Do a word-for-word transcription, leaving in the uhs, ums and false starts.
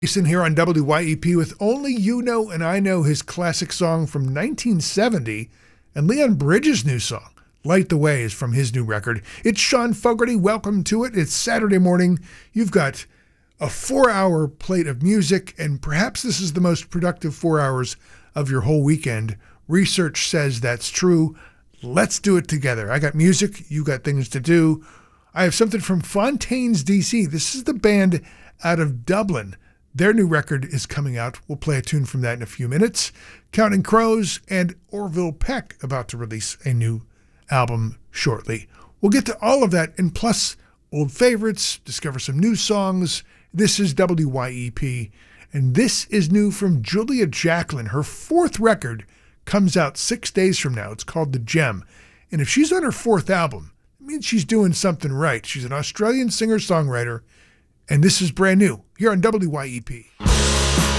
Jason here on W Y E P with Only You Know and I Know, his classic song from nineteen seventy, and Leon Bridges' new song, Light the Way, is from his new record. It's Sean Fogarty. Welcome to it. It's Saturday morning. You've got a four-hour plate of music, and perhaps this is the most productive four hours of your whole weekend. Research says that's true. Let's do it together. I got music. You got things to do. I have something from Fontaines D C. This is the band out of Dublin. Their new record is coming out. We'll play a tune from that in a few minutes. Counting Crows and Orville Peck about to release a new album shortly. We'll get to all of that and plus old favorites, discover some new songs. This is W Y E P, and this is new from Julia Jacklin. Her fourth record comes out six days from now. It's called The Gem. And if she's on her fourth album, it means she's doing something right. She's an Australian singer-songwriter, and this is brand new here on W Y E P.